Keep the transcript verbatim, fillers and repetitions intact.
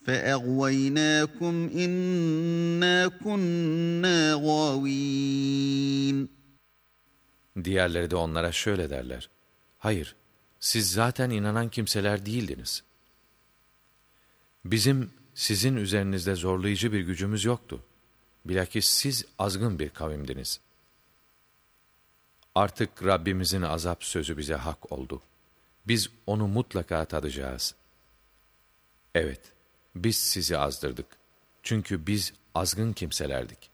فَاَغْوَيْنَاكُمْ اِنَّا كُنَّا غَاوِينَ. Diğerleri de onlara şöyle derler: hayır, siz zaten inanan kimseler değildiniz. Bizim sizin üzerinizde zorlayıcı bir gücümüz yoktu. Bilakis siz azgın bir kavimdiniz. Artık Rabbimizin azap sözü bize hak oldu. Biz onu mutlaka tadacağız. Evet, biz sizi azdırdık. Çünkü biz azgın kimselerdik.